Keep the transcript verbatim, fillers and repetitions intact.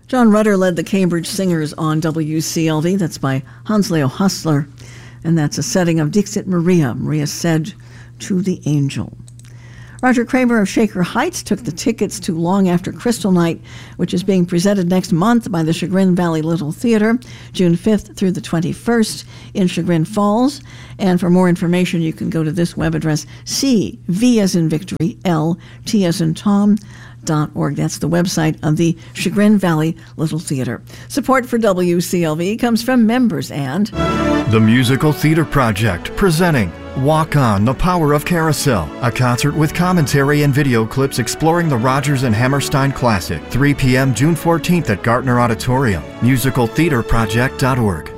John Rutter led the Cambridge Singers on W C L V. That's by Hansleo Hustler. And that's a setting of Dixit Maria. Maria said to the angel. Roger Kramer of Shaker Heights took the tickets to Long After Crystal Night, which is being presented next month by the Chagrin Valley Little Theater, June fifth through the twenty-first in Chagrin Falls. And for more information, you can go to this web address, C, V as in victory, L, T as in Tom, dot org. That's the website of the Chagrin Valley Little Theater. Support for W C L V comes from members and the Musical Theater Project, presenting Walk On, The Power of Carousel, a concert with commentary and video clips exploring the Rodgers and Hammerstein classic, three p.m. June fourteenth at Gartner Auditorium, musical theater project dot org.